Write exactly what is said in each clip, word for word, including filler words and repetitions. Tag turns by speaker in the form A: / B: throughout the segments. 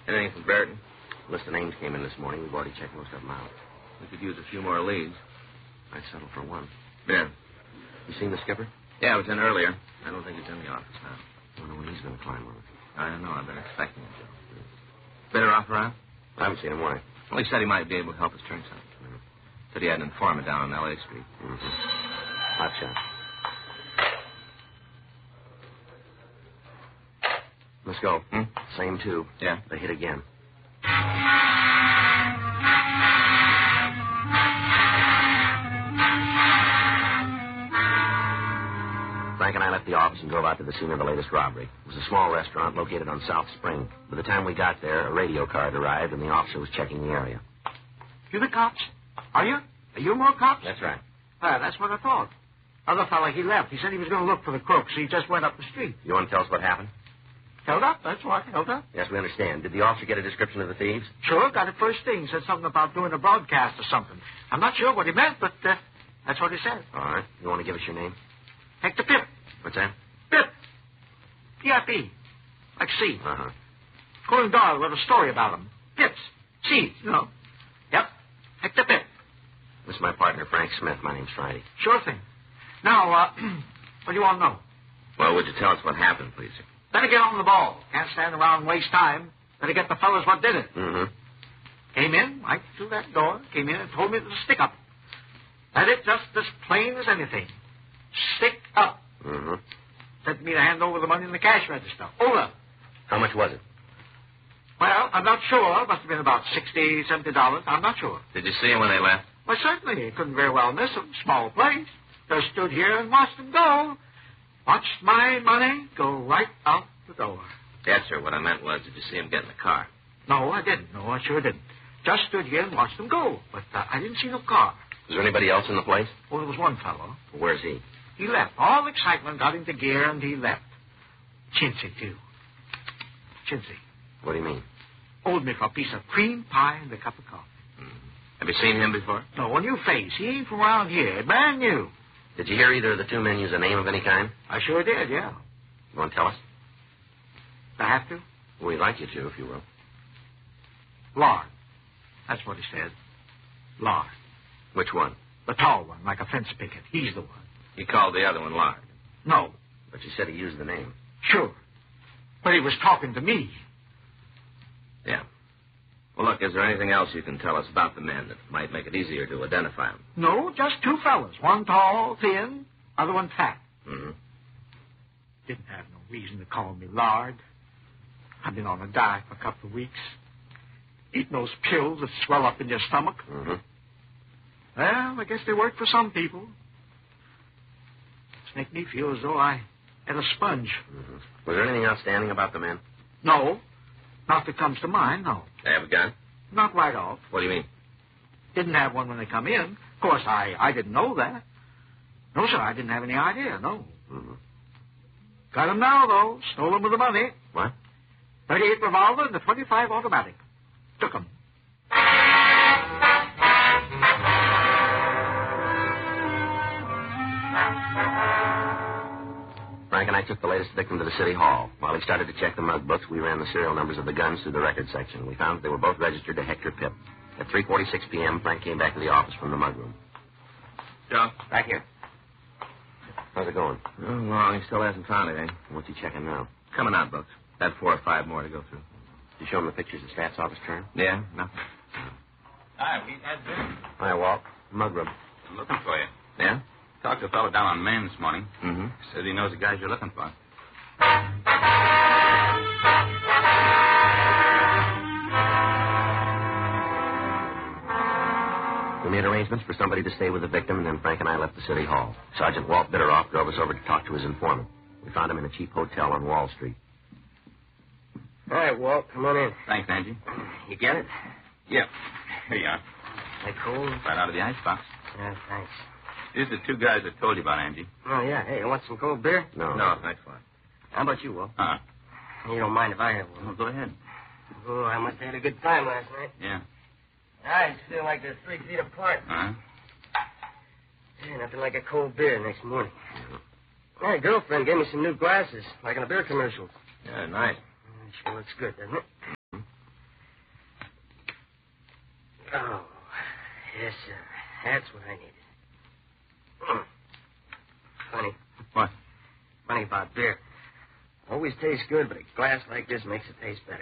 A: Anything from Brereton?
B: A list of names came in this morning. We've already checked most of them out.
A: We could use a few more leads.
B: I'd settle for one.
A: Yeah.
B: You seen the skipper?
A: Yeah, I was in earlier. I don't think he's in the office now.
B: I wonder when he's going to climb on it.
A: I don't know. I've been expecting him to. Better off around?
B: I haven't seen him. Why?
A: Well, he said he might be able to help us turn something. Mm-hmm. Said he had an informant down on L A Street.
B: Mm-hmm. Hot shot. Let's go.
A: Hmm?
B: Same two.
A: Yeah.
B: They hit again. Frank and I left the office and drove out to the scene of the latest robbery. It was a small restaurant located on South Spring. By the time we got there, a radio car had arrived, and the officer was checking the area.
C: You the cops? Are you? Are you more cops?
B: That's right.
C: Ah, that's what I thought. Other fella, he left. He said he was going to look for the crooks. He just went up the street.
B: You want to tell us what happened?
C: Held up, that's what. Held up.
B: Yes, we understand. Did the officer get a description of the thieves?
C: Sure, got it first thing. Said something about doing a broadcast or something. I'm not sure what he meant, but uh, that's what he said.
B: All right. You want to give us your name?
C: Hector Pip.
B: What's that?
C: Pip. P I P. Like C.
B: Uh-huh.
C: Conan Doyle wrote a story about him. Pips. C, you know. Yep. Hector Pip.
B: This is my partner, Frank Smith. My name's Friday.
C: Sure thing. Now, uh, what do you want to know?
A: Well, would you tell us what happened, please?
C: Better get on the ball. Can't stand around and waste time. Better get the fellas what did it.
B: Mm-hmm.
C: Came in, right through that door, came in and told me it was a stick-up. That it, just as plain as anything. Stick up.
B: Mm-hmm.
C: Said to me to hand over the money in the cash register. Over.
B: How much was it?
C: Well, I'm not sure. Must have been about sixty, seventy dollars. I'm not sure.
A: Did you see him when they left?
C: Well, certainly. You couldn't very well miss him. Small place. Just stood here and watched him go. Watched my money go right out the door.
A: Yes, sir. What I meant was, did you see him get in the car?
C: No, I didn't. No, I sure didn't. Just stood here and watched him go. But uh, I didn't see no car.
B: Was there anybody else in the place?
C: Well, there was one fellow.
B: Where's he?
C: He left. All excitement got into gear, and he left. Chintzy, too. Chintzy.
B: What do you mean?
C: Owed me for a piece of cream pie and a cup of coffee.
A: Mm-hmm. Have you seen him before?
C: No, a new face. He ain't from around here. Brand new.
B: Did you hear either of the two men use a name of any kind?
C: I sure did, yeah.
B: You want to tell us?
C: I have to?
B: We'd like you to, if you will.
C: Lard. That's what he said. Lard.
B: Which one?
C: The tall one, like a fence picket. He's the one.
A: He called the other one Lard.
C: No.
B: But you said he used the name.
C: Sure. But he was talking to me.
A: Yeah. Well, look, is there anything else you can tell us about the men that might make it easier to identify them?
C: No, just two fellas. One tall, thin, other one fat.
A: Mm-hmm.
C: Didn't have no reason to call me Lard. I've been on a diet for a couple of weeks. Eating those pills that swell up in your stomach.
B: Mm-hmm.
C: Well, I guess they work for some people. Just make me feel as though I had a sponge.
B: Mm-hmm. Was there anything outstanding about the men?
C: No. Not that comes to mind, no.
A: They have a gun?
C: Not right off.
A: What do you mean?
C: Didn't have one when they come in. Of course, I, I didn't know that. No, sir, I didn't have any idea, no.
B: Mm-hmm.
C: Got 'em now, though. Stole 'em with the money.
B: What?
C: thirty-eight revolver and the twenty-five automatic. Took 'em.
B: Frank and I took the latest victim to the city hall. While he started to check the mug books, we ran the serial numbers of the guns through the record section. We found that they were both registered to Hector Pip. At three forty-six p.m., Frank came back to the office from the mug room.
A: Joe?
B: Back here. How's it going?
A: Oh, long. He still hasn't found anything.
B: What's he checking now?
A: Coming out books. Had four or five more to go through.
B: Did you show him the pictures the staff's office turned?
A: Yeah, nothing.
D: Hi, we had this.
B: Hi, Walt. Mug room.
D: I'm looking for you.
A: Yeah?
D: Talked to a fellow down on Main this morning.
A: Mm-hmm.
D: Said he knows the guys you're looking for.
B: We made arrangements for somebody to stay with the victim, and then Frank and I left the city hall. Sergeant Walt Bitteroff drove us over to talk to his informant. We found him in a cheap hotel on Wall Street.
E: All right, Walt, come on in.
D: Thanks, Angie.
E: You get it?
D: Yep. Here you are.
E: They cold?
D: Right out of the icebox.
E: Yeah, thanks.
D: These are the two guys I told you about, Angie.
E: Oh, yeah. Hey, you want some cold beer?
B: No.
A: No, thanks a lot.
E: How about you, Walt?
D: Huh?
E: You don't mind if I have one?
D: Well, go ahead.
E: Oh, I must have had a good time last night.
D: Yeah.
E: I feel like they're three feet apart.
D: Huh?
E: Yeah, nothing like a cold beer next morning. My girlfriend gave me some new glasses, like in a beer commercial.
A: Yeah, nice.
E: Uh, sure looks good, doesn't it? Oh, yes, sir. That's what I needed. Mm. Funny.
D: What?
E: Funny about beer. Always tastes good, but a glass like this makes it taste better.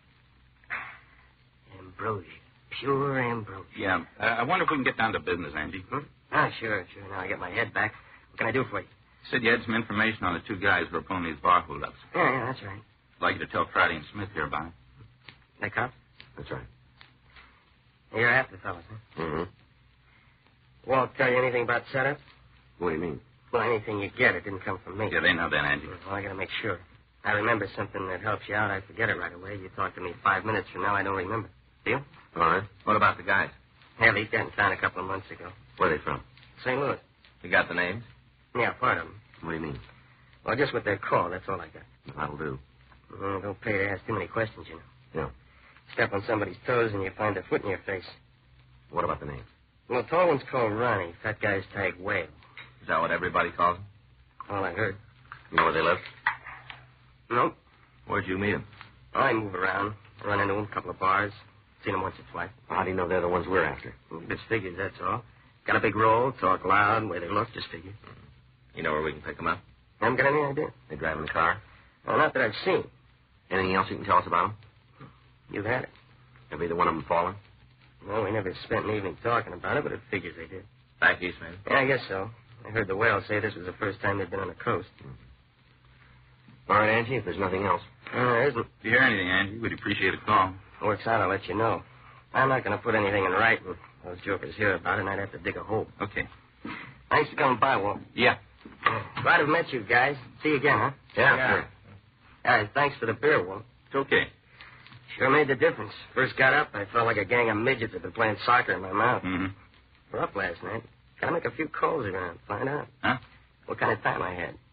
E: Ambrosia. Pure ambrosia.
D: Yeah. Uh, I wonder if we can get down to business, Angie.
E: Hmm? Ah, sure, sure. Now I get my head back. What can I do for you?
D: Said you had some information on the two guys who were pulling these bar holdups.
E: Yeah, yeah, that's right.
D: I'd like you to tell Friday and Smith here about it.
E: They cop?
B: That's right.
E: You're after the fellas, huh?
B: Mm-hmm.
E: Won't tell you anything about setup?
B: What do you mean?
E: Well, anything you get, it didn't come from me.
D: Yeah, they know that, Angie.
E: Well, I gotta make sure. I remember something that helps you out. I forget it right away. You talk to me five minutes from now, I don't remember. Deal?
B: All right.
A: What about the guys?
E: Hell, he got in town a couple of months ago.
B: Where are they from?
E: Saint Louis.
A: You got the names?
E: Yeah, part of them.
B: What do you mean?
E: Well, just what they're called, that's all I got.
B: That'll do.
E: Mm, don't pay to ask too many questions, you know.
B: Yeah.
E: Step on somebody's toes and you find a foot in your face.
B: What about the names?
E: Well, the tall one's called Ronnie. Fat guy's tagged Whale.
A: Is that what everybody calls them?
E: All I heard.
B: You know where they live?
E: Nope.
A: Where'd you meet them?
E: I move around. Run into them, a couple of bars. Seen them once or twice.
B: How do you know they're the ones we're after?
E: Just figures, that's all. Got a big roll, talk loud, way they look, just figures.
A: You know where we can pick them up?
E: Haven't got any idea.
B: They drive in the car?
E: Well, not that I've seen.
B: Anything else you can tell us about them?
E: You've had it.
B: Have either one of them fallen?
E: Well, we never spent an evening talking about it, but it figures they did.
A: Back east, maybe?
E: Yeah, I guess so. I heard the Whale say this was the first time they'd been on the coast.
B: All right, Angie, if there's nothing else.
E: Uh, there isn't.
D: If you hear anything, Angie, we'd appreciate a call.
E: Works out, I'll let you know. I'm not going to put anything in writing. Those jokers hear about it, and I'd have to dig a hole.
D: Okay.
E: Thanks for coming by, Walt.
D: Yeah.
E: Glad to have met you guys. See you again, huh?
B: Yeah,
E: Yeah.
B: sure.
E: All right, thanks for the beer, Walt.
D: It's okay.
E: Sure made the difference. First got up, I felt like a gang of midgets had been playing soccer in my mouth.
D: Mm-hmm.
E: We're up last night. Gotta make a few calls around, find out
D: Huh?
E: what kind of time I had.